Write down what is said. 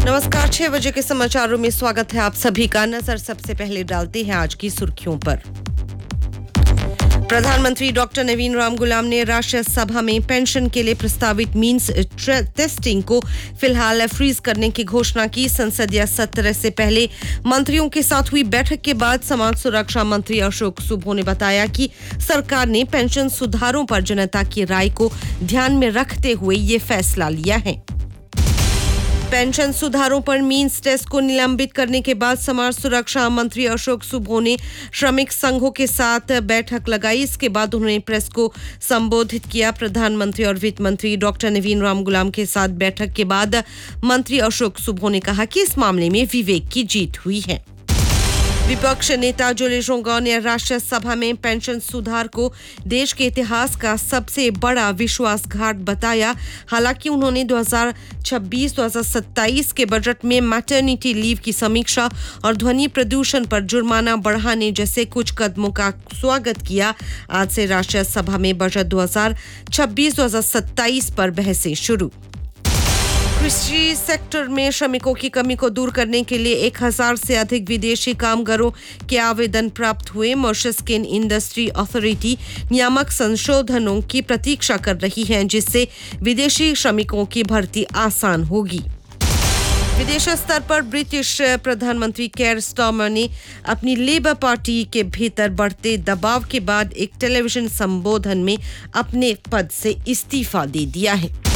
नमस्कार, 6 बजे के समाचारों में स्वागत है आप सभी का। नजर सबसे पहले डालते हैं आज की सुर्खियों पर। प्रधानमंत्री डॉक्टर नवीन राम गुलाम ने राष्ट्रीय सभा में पेंशन के लिए प्रस्तावित मींस टेस्टिंग को फिलहाल फ्रीज करने की घोषणा की। संसदीय सत्र से पहले मंत्रियों के साथ हुई बैठक के बाद समाज सुरक्षा मंत्री अशोक सुभो ने बताया कि सरकार ने पेंशन सुधारों पर जनता की राय को ध्यान में रखते हुए ये फैसला लिया है। पेंशन सुधारों पर मींस टेस्ट को निलंबित करने के बाद समाज सुरक्षा मंत्री अशोक सुभो ने श्रमिक संघों के साथ बैठक लगाई। इसके बाद उन्होंने प्रेस को संबोधित किया। प्रधानमंत्री और वित्त मंत्री डॉक्टर नवीन राम गुलाम के साथ बैठक के बाद मंत्री अशोक सुभो ने कहा कि इस मामले में विवेक की जीत हुई है। विपक्ष नेता जोले जोंगा ने राष्ट्रीय सभा में पेंशन सुधार को देश के इतिहास का सबसे बड़ा विश्वासघात बताया। हालांकि उन्होंने 2026-2027 के बजट में मैटरनिटी लीव की समीक्षा और ध्वनि प्रदूषण पर जुर्माना बढ़ाने जैसे कुछ कदमों का स्वागत किया। आज से राष्ट्रीय सभा में बजट 2026-2027 पर बहसें शुरू। कृषि सेक्टर में श्रमिकों की कमी को दूर करने के लिए 1000 से अधिक विदेशी कामगारों के आवेदन प्राप्त हुए। मॉरिशस केन इंडस्ट्री अथॉरिटी नियामक संशोधनों की प्रतीक्षा कर रही है, जिससे विदेशी श्रमिकों की भर्ती आसान होगी। विदेश स्तर पर ब्रिटिश प्रधानमंत्री केयर स्टारमर ने अपनी लेबर पार्टी के भीतर बढ़ते दबाव के बाद एक टेलीविजन संबोधन में अपने पद से इस्तीफा दे दिया है।